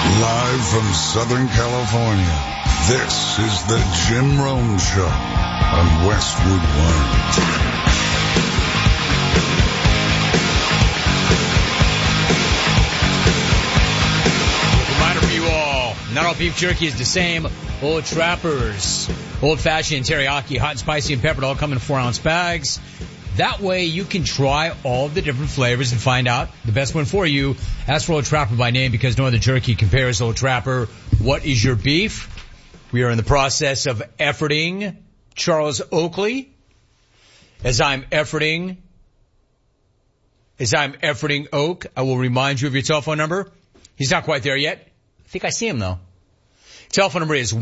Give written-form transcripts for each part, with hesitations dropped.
Live from Southern California, this is the Jim Rome Show on Westwood One. Reminder for you all, not all beef jerky is the same. Old Trappers, old-fashioned teriyaki, hot and spicy and peppered, all come in 4-ounce bags. That way you can try all the different flavors and find out the best one for you. Ask for Old Trapper by name because no other jerky compares. Old Trapper, what is your beef? We are in the process of efforting Charles Oakley. As I'm efforting Oak, I will remind you of your telephone number. He's not quite there yet. I think I see him though. Telephone number is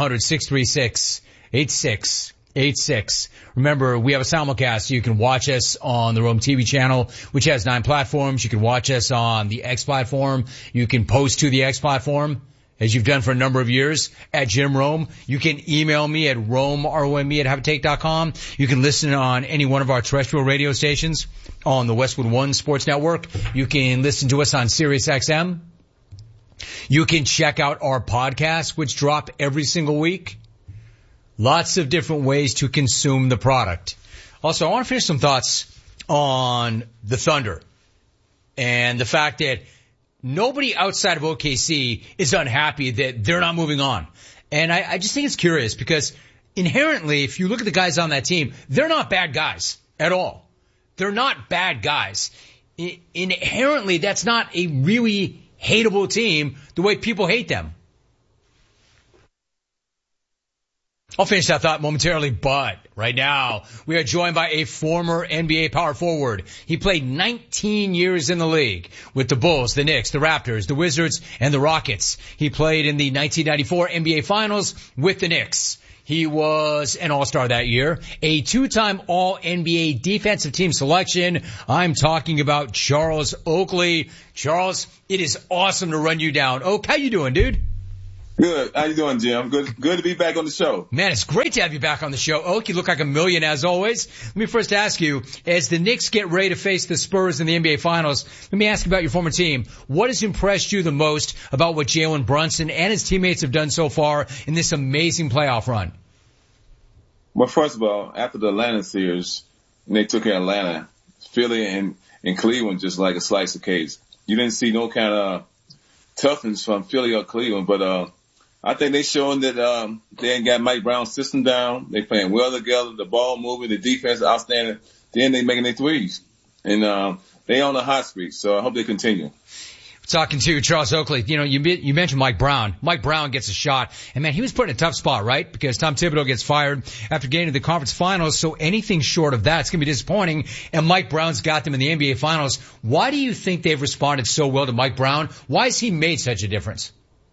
1-800-636-8686. Remember, we have a simulcast. You can watch us on the Rome TV channel, which has 9 platforms. You can watch us on the X platform. You can post to the X platform, as you've done for a number of years, at Jim Rome. You can email me at rome@haveatake.com. You can listen on any one of our terrestrial radio stations on the Westwood One Sports Network. You can listen to us on Sirius XM. You can check out our podcasts, which drop every single week. Lots of different ways to consume the product. Also, I want to finish some thoughts on the Thunder and the fact that nobody outside of OKC is unhappy that they're not moving on. And I just think it's curious because inherently, if you look at the guys on that team, they're not bad guys at all. They're not bad guys. Inherently, that's not a really hateable team the way people hate them. I'll finish that thought momentarily, but right now we are joined by a former NBA power forward. He played 19 years in the league with the Bulls, the Knicks, the Raptors, the Wizards, and the Rockets. He played in the 1994 NBA Finals with the Knicks. He was an All-Star that year, a 2-time All-NBA defensive team selection. I'm talking about Charles Oakley. Charles, it is awesome to run you down. Oak, how you doing, dude? Good. How you doing, Jim? Good to be back on the show. Man, it's great to have you back on the show. Oak, you look like a million as always. Let me first ask you, as the Knicks get ready to face the Spurs in the NBA Finals, let me ask you about your former team. What has impressed you the most about what Jalen Brunson and his teammates have done so far in this amazing playoff run? Well, first of all, after the Atlanta series, they took care of Atlanta, Philly and Cleveland just like a slice of cake. You didn't see no kind of toughness from Philly or Cleveland, but I think they showing that they ain't got Mike Brown's system down. They playing well together. The ball moving, the defense outstanding. Then they making their threes, and they on a hot streak. So I hope they continue. Talking to Charles Oakley, you know, you mentioned Mike Brown. Mike Brown gets a shot, and man, he was put in a tough spot, right? Because Tom Thibodeau gets fired after getting to the conference finals, so anything short of that's going to be disappointing, and Mike Brown's got them in the NBA Finals. Why do you think they've responded so well to Mike Brown? Why has he made such a difference?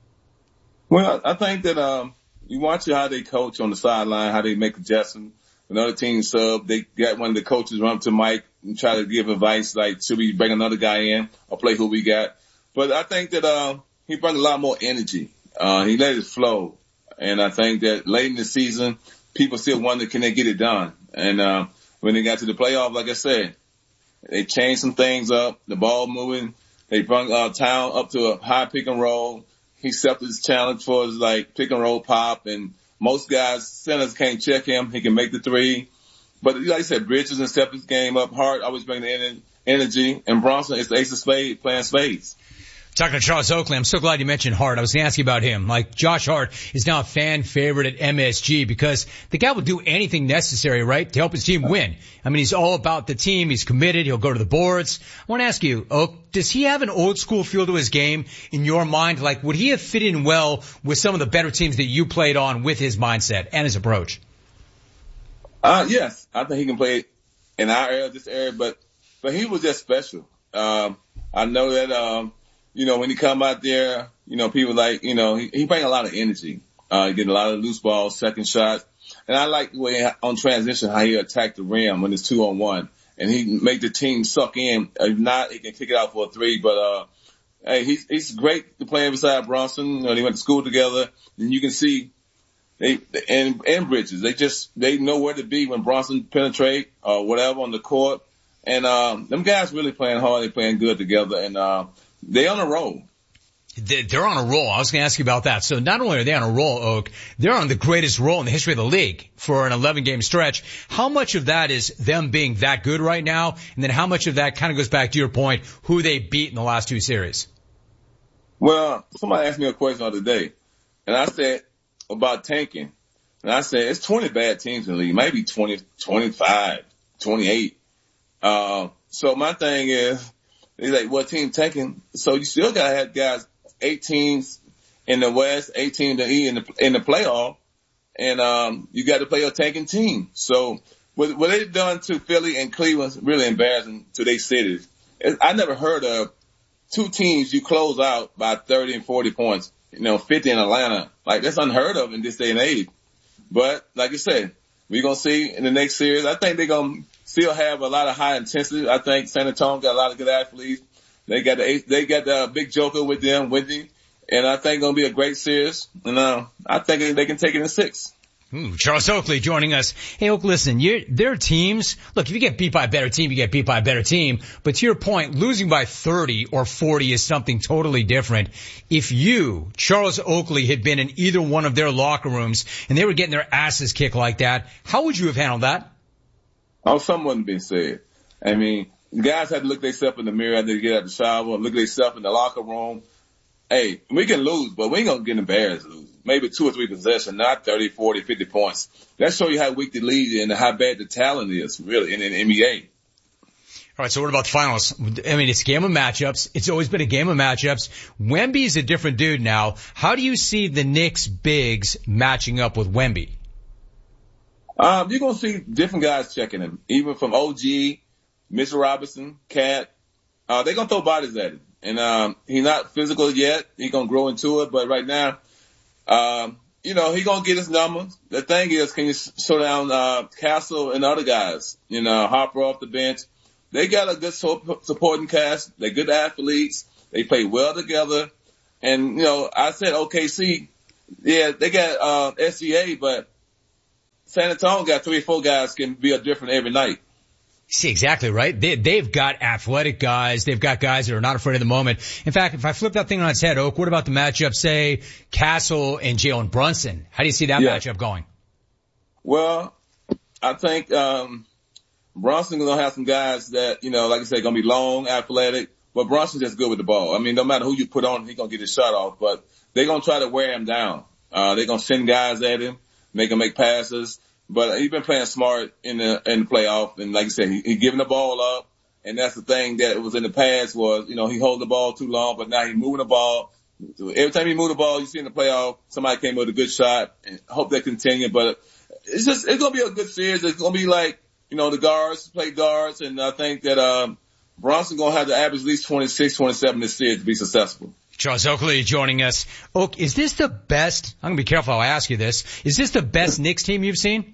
Well, I think that you watch how they coach on the sideline, how they make adjustments. When other teams sub, they got one of the coaches run up to Mike and try to give advice like, should we bring another guy in or play who we got? But I think that he brought a lot more energy. He let it flow. And I think that late in the season, people still wonder, can they get it done? And when they got to the playoff, like I said, they changed some things up, the ball moving. They brought Town up to a high pick and roll. He accepted his challenge for his like pick and roll pop, and most guys, centers can't check him. He can make the three. But like I said, Bridges and stepped his game up. Hart always bring the energy, and Bronson is the ace of spades, playing spades. Talking to Charles Oakley, I'm so glad you mentioned Hart. I was going to ask you about him. Like, Josh Hart is now a fan favorite at MSG because the guy will do anything necessary, right, to help his team win. I mean, he's all about the team. He's committed. He'll go to the boards. I want to ask you, Oak, does he have an old school feel to his game in your mind? Like, would he have fit in well with some of the better teams that you played on with his mindset and his approach? Yes. I think he can play in our era, this era, but he was just special. I know that, when he come out there, people like, he bring a lot of energy, getting a lot of loose balls, second shots. And I like the way on transition, how he attacked the rim when it's 2-on-1 and he make the team suck in. If not, he can kick it out for a three, but, hey, he's great to play beside Bronson. They went to school together and you can see and Bridges, they know where to be when Bronson penetrate or whatever on the court. And, them guys really playing hard. They playing good together and, they on a roll. They're on a roll. I was going to ask you about that. So not only are they on a roll, Oak, they're on the greatest roll in the history of the league for an 11-game stretch. How much of that is them being that good right now? And then how much of that kind of goes back to your point, who they beat in the last two series? Well, somebody asked me a question the other day, and I said about tanking. And I said, it's 20 bad teams in the league, maybe 20, 25, 28. So my thing is, he's like, what team tanking? So you still got to have guys, 8 teams in the West, 8 teams in the playoff, and you got to play a tanking team. So what they've done to Philly and Cleveland is really embarrassing to their cities. I never heard of 2 teams you close out by 30 and 40 points, 50 in Atlanta. Like, that's unheard of in this day and age. But like I said, we're going to see in the next series. I think they're going to still have a lot of high intensity. I think San Antonio got a lot of good athletes. They got the big joker with them, Wendy, and I think it's going to be a great series. And I think they can take it in 6. Charles Oakley joining us. Hey, Oak, listen, their teams, look, if you get beat by a better team, you get beat by a better team. But to your point, losing by 30 or 40 is something totally different. If you, Charles Oakley, had been in either one of their locker rooms and they were getting their asses kicked like that, how would you have handled that? Oh, something wouldn't be said. I mean, guys had to look themselves in the mirror after they get out of the shower, look at themselves in the locker room. Hey, we can lose, but we ain't going to get embarrassed losing. Maybe 2 or 3 possessions, not 30, 40, 50 points. That shows you how weak the league is and how bad the talent is, really, in the NBA. All right, so what about the finals? I mean, it's a game of matchups. It's always been a game of matchups. Wemby's a different dude now. How do you see the Knicks bigs matching up with Wemby? You're going to see different guys checking him, even from OG, Mitchell Robinson, Cat. They're going to throw bodies at him. And he's not physical yet. He's going to grow into it. But right now, he's going to get his numbers. The thing is, can you slow down Castle and other guys? Harper off the bench. They got a good supporting cast. They're good athletes. They play well together. And, I said OKC, yeah, they got SGA, but San Antonio got 3 or 4 guys can be a different every night. See, exactly right. They've got athletic guys. They've got guys that are not afraid of the moment. In fact, if I flip that thing on its head, Oak, what about the matchup, say, Castle and Jalen Brunson? How do you see that matchup going? Well, I think Brunson's going to have some guys that, like I said, going to be long, athletic, but Brunson's just good with the ball. I mean, no matter who you put on, he's going to get his shot off, but they're going to try to wear him down. They're going to send guys at him, make him make passes. But he's been playing smart in the playoff, and like I said, he giving the ball up, and that's the thing that was in the past was, he hold the ball too long, but now he's moving the ball. Every time he move the ball, you see in the playoff, somebody came with a good shot, and hope they continue. But it's gonna be a good series. It's gonna be like, the guards play guards, and I think that Brunson gonna have to average at least 26, 27 this series to be successful. Charles Oakley joining us. Oak, is this the best? I'm gonna be careful how I ask you this. Is this the best Knicks team you've seen?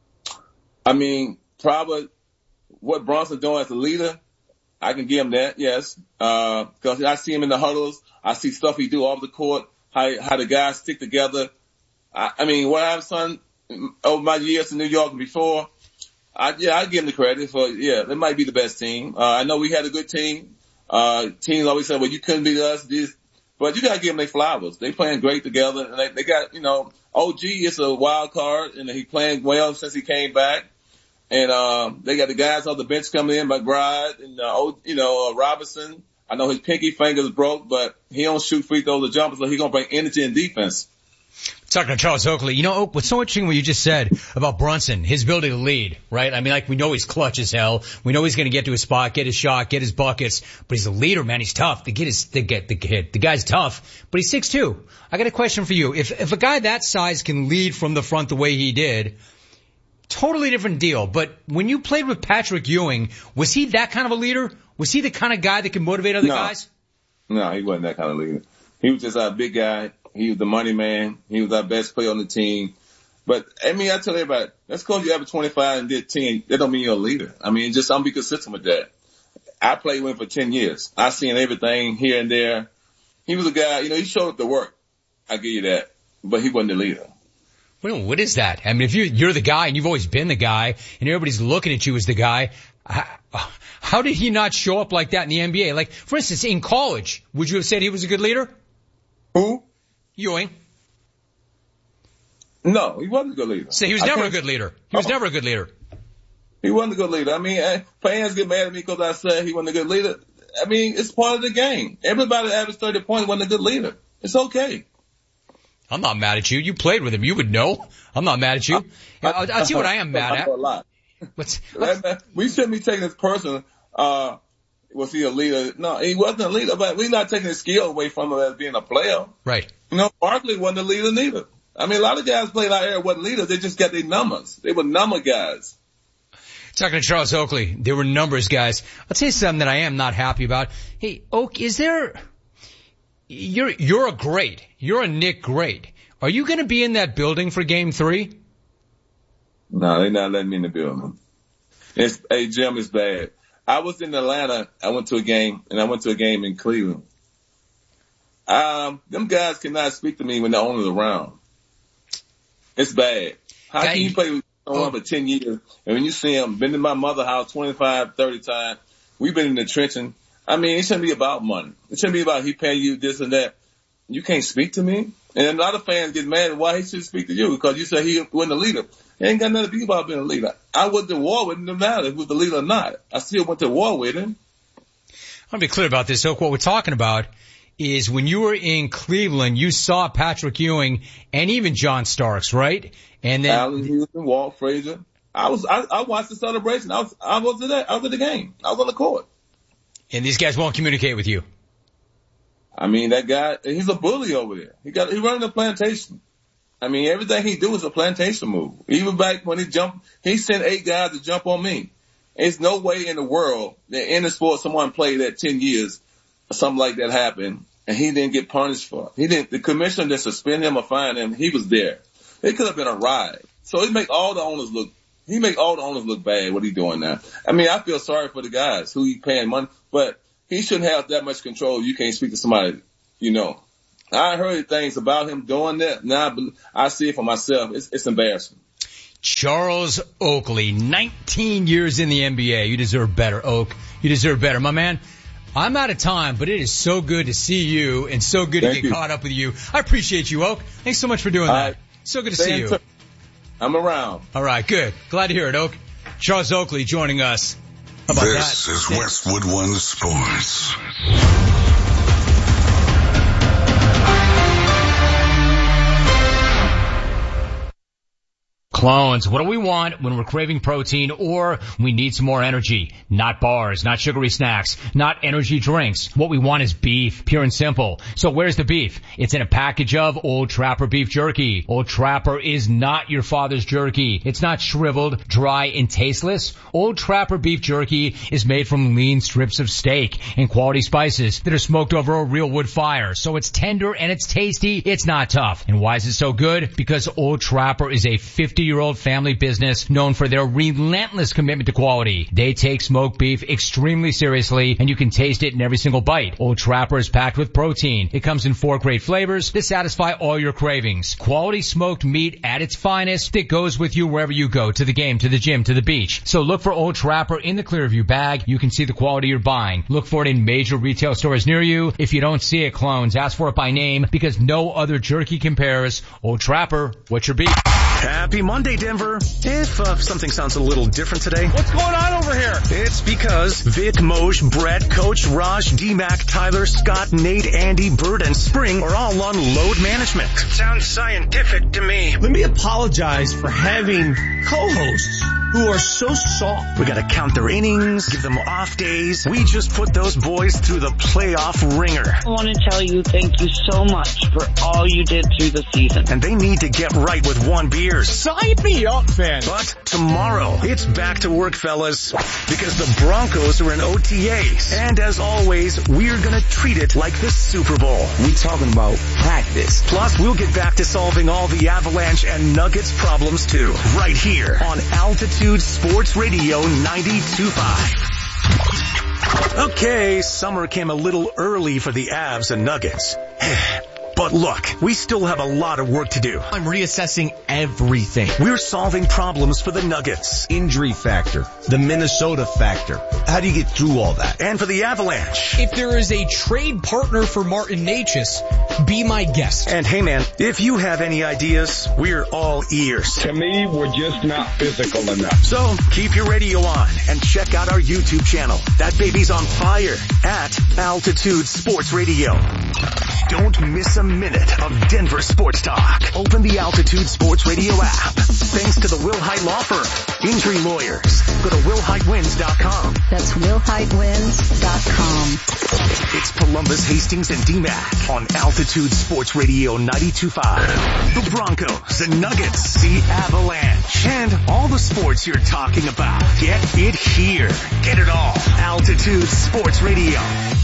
I mean, probably what Brunson doing as a leader, I can give him that, yes. Cause I see him in the huddles. I see stuff he do off the court, how the guys stick together. I mean, what I've done over my years in New York before, I give him the credit for, they might be the best team. I know we had a good team. Teams always say, well, you couldn't beat us, but you gotta give them their flowers. They playing great together, and they got, OG is a wild card, and he playing well since he came back. And, they got the guys on the bench coming in, McBride and, Robinson. I know his pinky finger's broke, but he don't shoot free throws or jumpers, so he's going to bring energy and defense. Talking to Charles Oakley, Oak, what's so interesting what you just said about Brunson, his ability to lead, right? I mean, we know he's clutch as hell. We know he's going to get to his spot, get his shot, get his buckets, but he's a leader, man. He's tough. The guy's tough, but he's 6'2". I got a question for you. If a guy that size can lead from the front the way he did, totally different deal. But when you played with Patrick Ewing, was he that kind of a leader? Was he the kind of guy that can motivate other guys? No, he wasn't that kind of leader. He was just a big guy. He was the money man. He was our best player on the team. But, I tell everybody, that's because you average 25 and did 10. That don't mean you're a leader. I'm be consistent with that. I played with him for 10 years. I seen everything here and there. He was a guy, he showed up to work. I give you that. But he wasn't the leader. Well, what is that? I mean, if you're the guy and you've always been the guy and everybody's looking at you as the guy, how did he not show up like that in the NBA? Like, for instance, in college, would you have said he was a good leader? Who? Ewing. No, he wasn't a good leader. See, he was never a good leader. He was never a good leader. He wasn't a good leader. I mean, fans get mad at me because I said he wasn't a good leader. I mean, it's part of the game. Everybody that averaged 30 points wasn't a good leader. It's okay. I'm not mad at you. You played with him. You would know. I'm not mad at you. I'll tell you what I am mad at. A lot. We shouldn't be taking this person, was he a leader? No, he wasn't a leader, but we're not taking his skill away from him as being a player. Right. You know, Barkley wasn't a leader neither. I mean, a lot of guys played out there wasn't leaders. They just got their numbers. They were number guys. Talking to Charles Oakley, they were numbers guys. I'll tell you something that I am not happy about. Hey, Oak, you're a great. You're a Nick great. Are you going to be in that building for Game 3? No, they're not letting me in the building. Hey, Jim, it's bad. I was in Atlanta. I went to a game, and I went to a game in Cleveland. Them guys cannot speak to me when the owner's around. It's bad. How can you play with someone for 10 years, and when you see him, been in my mother's house 25, 30 times, we've been in the trenching. I mean, it shouldn't be about money. It shouldn't be about he paying you this and that. You can't speak to me. And a lot of fans get mad at why he should speak to you because you say he wasn't a leader. It ain't got nothing to do about being a leader. I went to war with him, no matter if he was the leader or not. I still went to war with him. I want to be clear about this, Oak. What we're talking about is when you were in Cleveland, you saw Patrick Ewing and even John Starks, right? And then Allen Houston, Walt Frazier. I watched the celebration. I was at the game. I was on the court. And these guys won't communicate with you. I mean, that guy, he's a bully over there. He running a plantation. I mean, everything he do is a plantation move. Even back when he sent 8 guys to jump on me. There's no way in the world that in the sport someone played that 10 years or something like that happened and he didn't get punished for it. The commissioner didn't suspend him or fine him. He was there. It could have been a ride. So he make all the owners look bad what he doing now. I mean, I feel sorry for the guys who he paying money, but he shouldn't have that much control. You can't speak to somebody, you know. I heard things about him doing that. Now I see it for myself. It's embarrassing. Charles Oakley, 19 years in the NBA. You deserve better, Oak. You deserve better. My man, I'm out of time, but it is so good to see you and so good to get caught up with you. I appreciate you, Oak. Thanks so much for doing that. So good to see you. I'm around. All right, good. Glad to hear it, Oak. Charles Oakley joining us. How about this is Westwood One Sports. Clones, what do we want when we're craving protein or we need some more energy? Not bars, not sugary snacks, not energy drinks. What we want is beef, pure and simple. So where's the beef? It's in a package of Old Trapper beef jerky. Old Trapper is not your father's jerky. It's not shriveled, dry, and tasteless. Old Trapper beef jerky is made from lean strips of steak and quality spices that are smoked over a real wood fire. So it's tender and it's tasty. It's not tough. And why is it so good? Because Old Trapper is a 50-year-old family business known for their relentless commitment to quality. They take smoked beef extremely seriously, and you can taste it in every single bite. Old Trapper is packed with protein. It comes in 4 great flavors that satisfy all your cravings. Quality smoked meat at its finest that goes with you wherever you go, to the game, to the gym, to the beach. So look for Old Trapper in the Clearview bag. You can see the quality you're buying. Look for it in major retail stores near you. If you don't see it, clones, ask for it by name because no other jerky compares. Old Trapper, what's your beef? Happy Monday, Denver. If something sounds a little different today. What's going on over here? It's because Vic, Moj, Brett, Coach, Raj, D-Mac, Tyler, Scott, Nate, Andy, Bird, and Spring are all on load management. Sounds scientific to me. Let me apologize for having co-hosts who are so soft. We gotta count their innings, give them off days. We just put those boys through the playoff ringer. I want to tell you thank you so much for all you did through the season. And they need to get right with one beers. Sign me up, man. But tomorrow, it's back to work, fellas, because the Broncos are in OTAs. And as always, we're gonna treat it like the Super Bowl. We talking about practice. Plus, we'll get back to solving all the Avalanche and Nuggets problems too, right here on Altitude Sports Radio 92.5. Okay, summer came a little early for the Avs and Nuggets. But Look, we still have a lot of work to do. I'm reassessing everything. We're solving problems for the Nuggets. Injury factor, the Minnesota factor. How do you get through all that? And for the Avalanche. If there is a trade partner for Martin Necas, be my guest. And hey man, if you have any ideas, we're all ears. To me, we're just not physical enough. So keep your radio on and check out our YouTube channel. That baby's on fire at Altitude Sports Radio. Don't miss a minute of Denver sports talk. Open the Altitude Sports Radio app. Thanks to the Wilhite Law Firm. Injury lawyers. Go to WilhiteWins.com. That's WilhiteWins.com. It's Columbus, Hastings, and DMAC on Altitude Sports Radio 92.5. The Broncos, the Nuggets, the Avalanche, and all the sports you're talking about. Get it here. Get it all. Altitude Sports Radio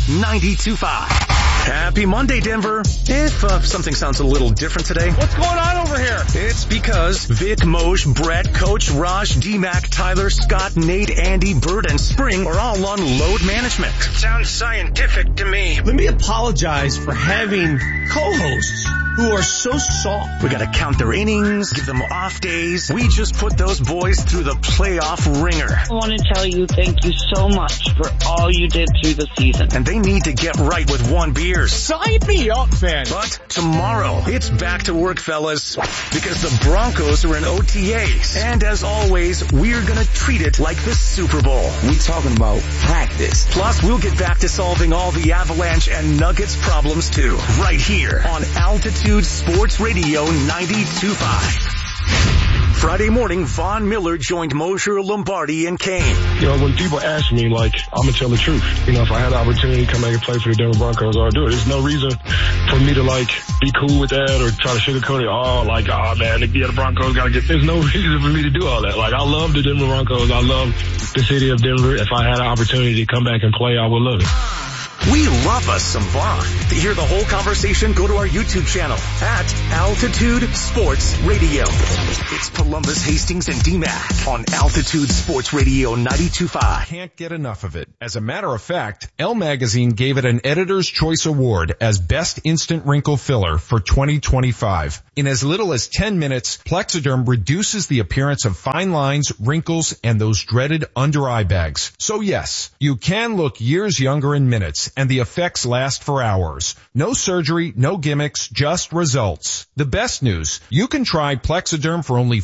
92.5. Happy Monday, Denver. If something sounds a little different today. What's going on over here? It's because Vic, Moj, Brett, Coach, Raj, D-Mac, Tyler, Scott, Nate, Andy, Bert, and Spring are all on load management. Sounds scientific to me. Let me apologize for having co-hosts who are so soft. We gotta count their innings, give them off days. We just put those boys through the playoff ringer. I want to tell you thank you so much for all you did through the season. And they need to get right with one beer. Sign me up, man. But tomorrow, it's back to work, fellas, because the Broncos are in OTAs. And as always, we're gonna treat it like the Super Bowl. We talking about practice. Plus, we'll get back to solving all the Avalanche and Nuggets problems too, right here on Altitude Sports Radio 92.5. Friday morning, Von Miller joined Mosher, Lombardi, and Kane. You know, when people ask me, like, I'm going to tell the truth. You know, if I had the opportunity to come back and play for the Denver Broncos, I would do it. There's no reason for me to, like, be cool with that or try to sugarcoat it. Oh, man, the Broncos got to get... There's no reason for me to do all that. Like, I love the Denver Broncos. I love the city of Denver. If I had an opportunity to come back and play, I would love it. We love us some Vaughn. To hear the whole conversation, go to our YouTube channel at Altitude Sports Radio. It's Columbus, Hastings, and DMAC on Altitude Sports Radio 92.5. Can't get enough of it. As a matter of fact, Elle Magazine gave it an Editor's Choice Award as Best Instant Wrinkle Filler for 2025. In as little as 10 minutes, Plexiderm reduces the appearance of fine lines, wrinkles, and those dreaded under-eye bags. So yes, you can look years younger in minutes, and the effects last for hours. No surgery, no gimmicks, just results. The best news, you can try Plexiderm for only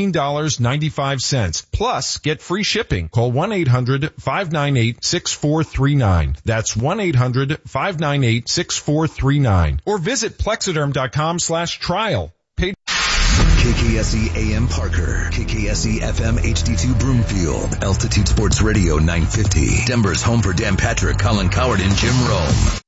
$14.95. Plus, get free shipping. Call 1-800-598-6439. That's 1-800-598-6439. Or visit Plexiderm.com/trial. KKSE AM Parker, KKSE FM HD2 Broomfield, Altitude Sports Radio 950, Denver's home for Dan Patrick, Colin Coward, and Jim Rome.